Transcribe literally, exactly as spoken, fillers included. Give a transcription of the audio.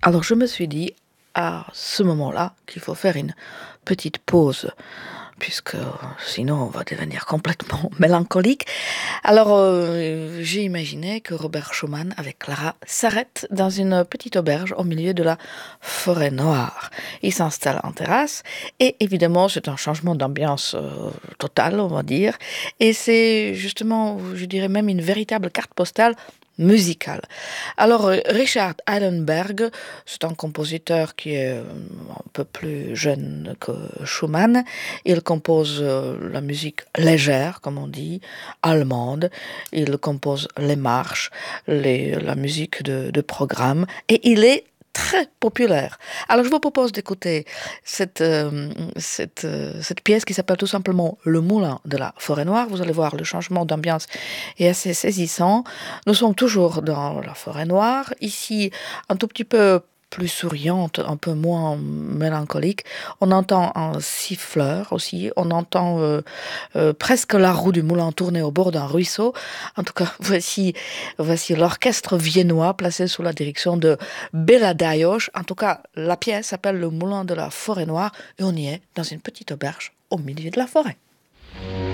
Alors je me suis dit, à ce moment-là, qu'il faut faire une petite pause, puisque sinon on va devenir complètement mélancolique. Alors euh, j'ai imaginé que Robert Schumann avec Clara s'arrête dans une petite auberge au milieu de la forêt noire. Il s'installe en terrasse et évidemment c'est un changement d'ambiance euh, total, on va dire. Et c'est justement, je dirais même une véritable carte postale musicale. Alors, euh, Richard Eilenberg, c'est un compositeur qui est euh, un peu plus jeune que Schumann. Il compose euh, la musique légère, comme on dit, allemande. Il compose les marches, les, la musique de, de programme. Et il est très populaire. Alors, je vous propose d'écouter cette, euh, cette, euh, cette pièce qui s'appelle tout simplement Le Moulin de la Forêt Noire. Vous allez voir, le changement d'ambiance est assez saisissant. Nous sommes toujours dans la Forêt Noire. Ici, un tout petit peu plus souriante, un peu moins mélancolique. On entend un siffleur aussi, on entend euh, euh, presque la roue du moulin tourner au bord d'un ruisseau. En tout cas, voici, voici l'orchestre viennois placé sous la direction de Béla Dajos. En tout cas, la pièce s'appelle Le Moulin de la Forêt Noire et on y est dans une petite auberge au milieu de la forêt.